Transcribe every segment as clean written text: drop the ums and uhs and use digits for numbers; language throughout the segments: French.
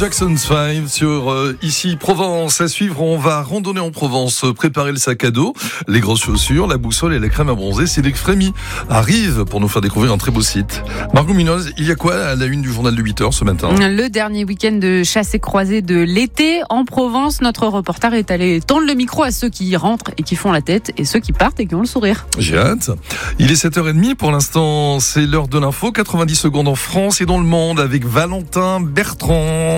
Jackson 5 sur ici Provence. À suivre, on va randonner en Provence, préparer le sac à dos, les grosses chaussures, la boussole et la crème à bronzer. Cédric Frémy arrive pour nous faire découvrir un très beau site. Margot Munoz, il y a quoi à la une du journal de 8h ce matin? Le dernier week-end de chasse et croisée de l'été en Provence. Notre reporter est allé tendre le micro à ceux qui rentrent et qui font la tête et ceux qui partent et qui ont le sourire. J'ai hâte. Il est 7h30 pour l'instant, c'est l'heure de l'info. 90 secondes en France et dans le monde avec Valentin Bertrand.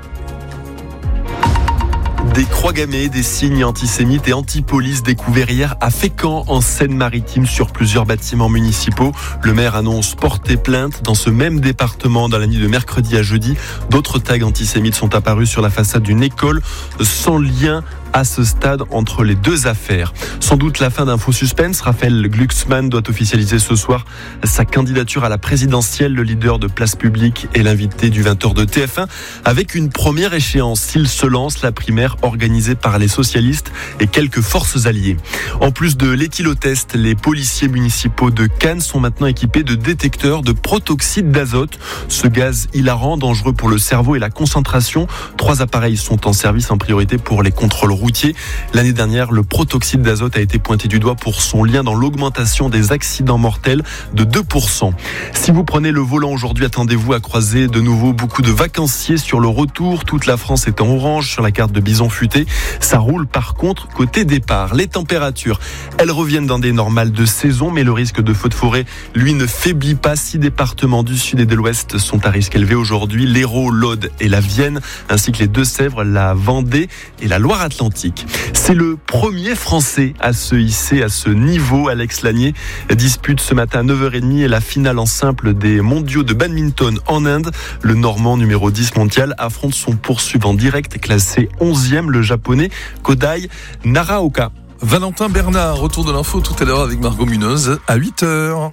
Des croix gammées, des signes antisémites et anti-police découverts hier à Fécamp, en Seine-Maritime, sur plusieurs bâtiments municipaux. Le maire annonce porter plainte. Dans ce même département, dans la nuit de mercredi à jeudi, d'autres tags antisémites sont apparus sur la façade d'une école, sans lien à ce stade entre les deux affaires. Sans doute la fin d'un faux suspense. Raphaël Glucksmann doit officialiser ce soir sa candidature à la présidentielle. Le leader de Place Publique est l'invité du 20h de TF1 avec une première échéance. S'il se lance, la primaire organisée par les socialistes et quelques forces alliées. En plus de l'éthylotest, les policiers municipaux de Cannes sont maintenant équipés de détecteurs de protoxyde d'azote. Ce gaz hilarant, dangereux pour le cerveau et la concentration. 3 appareils sont en service en priorité pour les contrôles routiers. L'année dernière, le protoxyde d'azote a été pointé du doigt pour son lien dans l'augmentation des accidents mortels de 2%. Si vous prenez le volant aujourd'hui, attendez-vous à croiser de nouveau beaucoup de vacanciers sur le retour. Toute la France est en orange sur la carte de Bison Futé. Ça roule par contre côté départ. Les températures, elles reviennent dans des normales de saison, mais le risque de feu de forêt, lui, ne faiblit pas. 6 départements du sud et de l'ouest sont à risque élevé aujourd'hui. L'Hérault, l'Aude et la Vienne, ainsi que les Deux-Sèvres, la Vendée et la Loire-Atlantique. C'est le premier Français à se hisser à ce niveau. Alex Lanier dispute ce matin à 9h30 la finale en simple des mondiaux de badminton en Inde. Le Normand numéro 10 mondial affronte son poursuivant direct classé 11e, le japonais Kodai Naraoka. Valentin Bernard, retour de l'info tout à l'heure avec Margot Munoz à 8h.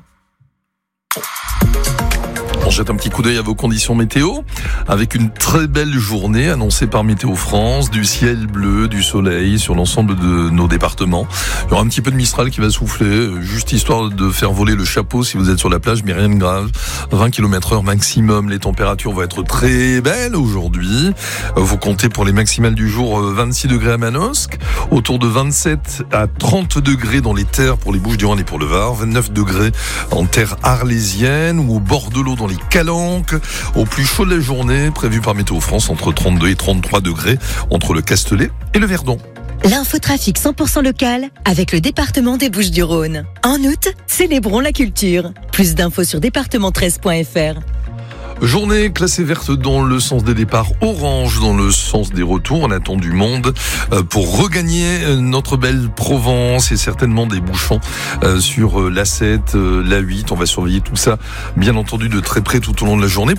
On jette un petit coup d'œil à vos conditions météo, avec une très belle journée annoncée par Météo France, du ciel bleu, du soleil sur l'ensemble de nos départements. Il y aura un petit peu de Mistral qui va souffler, juste histoire de faire voler le chapeau si vous êtes sur la plage, mais rien de grave. 20 km/h maximum, les températures vont être très belles aujourd'hui. Vous comptez pour les maximales du jour 26 degrés à Manosque, autour de 27 à 30 degrés dans les terres pour les Bouches-du-Rhône et pour le Var, 29 degrés en terre arlésienne ou au bord de l'eau dans les Calanques. Au plus chaud de la journée, prévu par Météo France, entre 32 et 33 degrés entre le Castellet et le Verdon. L'infotrafic 100% local avec le département des Bouches-du-Rhône. En août, célébrons la culture. Plus d'infos sur département13.fr. Journée classée verte dans le sens des départs, orange dans le sens des retours. On attend du monde pour regagner notre belle Provence et certainement des bouchons sur l'A7, l'A8. On va surveiller tout ça, bien entendu, de très près tout au long de la journée.